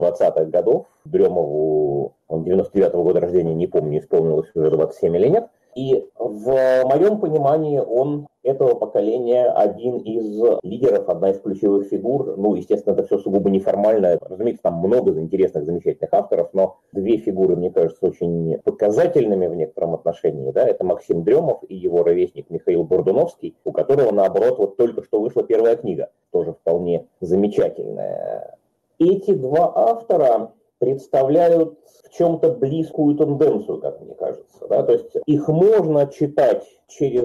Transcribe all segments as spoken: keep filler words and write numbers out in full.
двадцатых годов. Дрёмову, он девяносто девятого года рождения, не помню, исполнилось уже двадцать семь или нет. И в моем понимании он этого поколения один из лидеров, одна из ключевых фигур. Ну, естественно, это все сугубо неформально. Разумеется, там много интересных, замечательных авторов, но две фигуры, мне кажется, очень показательными в некотором отношении. Да? Это Максим Дрёмов и его ровесник Михаил Бурдуновский, у которого, наоборот, вот только что вышла первая книга, тоже вполне замечательная. Эти два автора представляют в чем-то близкую тенденцию, как мне кажется. Да? То есть их можно читать через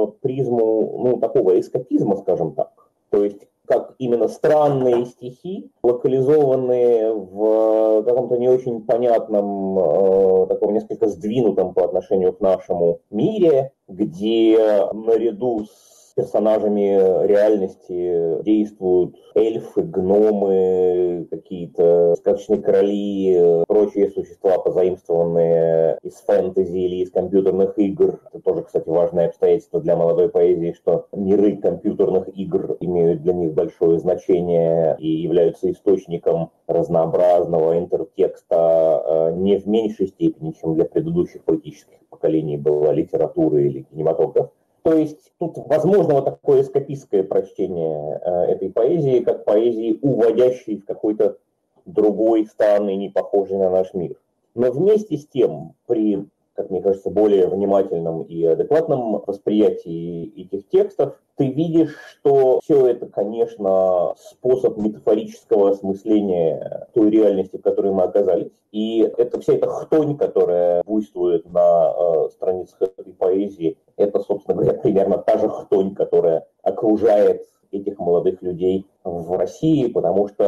призму ну, такого эскапизма, скажем так. То есть как именно странные стихи, локализованные в каком-то не очень понятном, э, таком несколько сдвинутом по отношению к нашему мире, где наряду с персонажами реальности действуют эльфы, гномы, какие-то сказочные короли, прочие существа, позаимствованные из фэнтези или из компьютерных игр. Это тоже, кстати, важное обстоятельство для молодой поэзии, что миры компьютерных игр имеют для них большое значение и являются источником разнообразного интертекста не в меньшей степени, чем для предыдущих поэтических поколений была литература или кинематограф. То есть тут возможно вот такое эскапистское прочтение э, этой поэзии, как поэзии, уводящей в какой-то другой, странный, не похожий на наш мир. Но вместе с тем, при, как мне кажется, более внимательном и адекватном восприятии этих текстов, ты видишь, что все это, конечно, способ метафорического осмысления той реальности, в которой мы оказались. И это вся эта хтонь, которая буйствует на э, страницах этой поэзии, это, собственно говоря, примерно та же хтонь, которая окружает этих молодых людей в России, потому что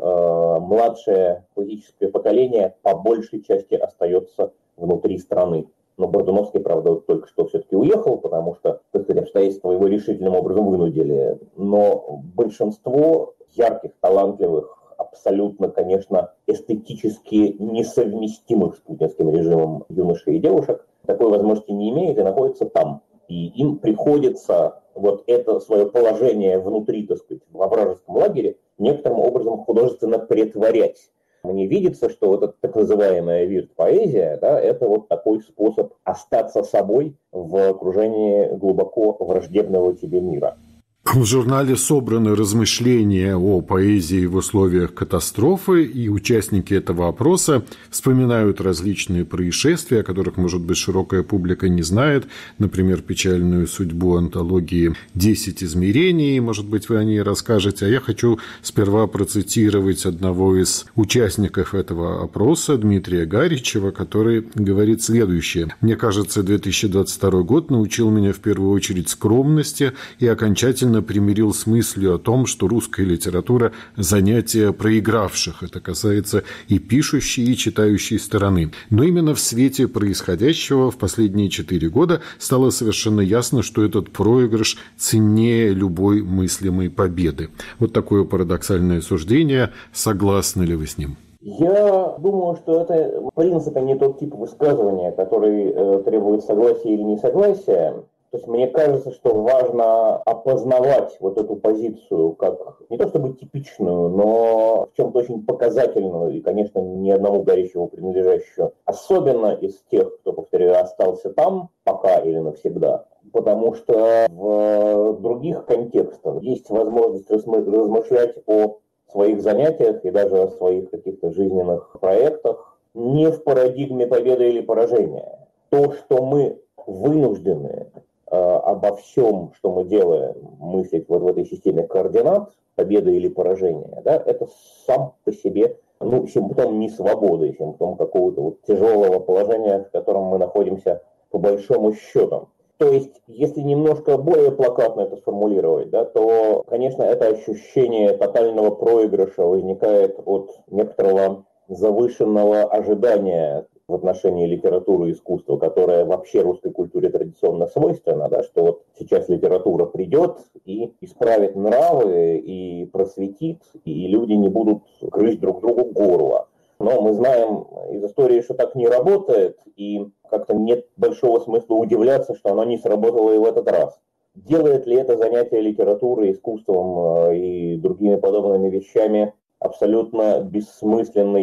э, младшее поэтическое поколение по большей части остается внутри страны. Но Бурдуновский, правда, только что все-таки уехал, потому что, так сказать, обстоятельства его решительным образом вынудили. Но большинство ярких, талантливых, абсолютно, конечно, эстетически несовместимых с путинским режимом юношей и девушек такой возможности не имеет и находится там. И им приходится вот это свое положение внутри, так сказать, в вражеском лагере некоторым образом художественно претворять. Мне видится, что вот эта так называемая вирт-поэзия, да, это вот такой способ остаться собой в окружении глубоко враждебного тебе мира. В журнале собраны размышления о поэзии в условиях катастрофы, и участники этого опроса вспоминают различные происшествия, о которых, может быть, широкая публика не знает, например, печальную судьбу антологии «Десять измерений», может быть, вы о ней расскажете, а я хочу сперва процитировать одного из участников этого опроса, Дмитрия Гаричева, который говорит следующее. «Мне кажется, две тысячи двадцать второй год научил меня в первую очередь скромности и окончательно примирил с мыслью о том, что русская литература – занятие проигравших. Это касается и пишущей, и читающей стороны. Но именно в свете происходящего в последние четыре года стало совершенно ясно, что этот проигрыш ценнее любой мыслимой победы». Вот такое парадоксальное суждение. Согласны ли вы с ним? Я думаю, что это, в принципе, не тот тип высказывания, который э, требует согласия или несогласия. То есть мне кажется, что важно опознавать вот эту позицию как не то чтобы типичную, но в чем-то очень показательную и, конечно, ни одному Гаричеву принадлежащую, особенно из тех, кто, повторяю, остался там пока или навсегда. Потому что в других контекстах есть возможность размышлять о своих занятиях и даже о своих каких-то жизненных проектах не в парадигме победы или поражения. То, что мы вынуждены обо всем, что мы делаем, мыслить вот в этой системе координат, победа или поражение, да, это сам по себе ну, симптом несвободы, симптом какого-то вот тяжелого положения, в котором мы находимся по большому счету. То есть, если немножко более плакатно это сформулировать, да, то, конечно, это ощущение тотального проигрыша возникает от некоторого завышенного ожидания в отношении литературы и искусства, которое вообще русской культуре традиционно свойственно, да, что вот сейчас литература придет и исправит нравы, и просветит, и люди не будут грызть друг другу горло. Но мы знаем из истории, что так не работает, и как-то нет большого смысла удивляться, что оно не сработало и в этот раз. Делает ли это занятие литературой, искусством и другими подобными вещами абсолютно бессмысленной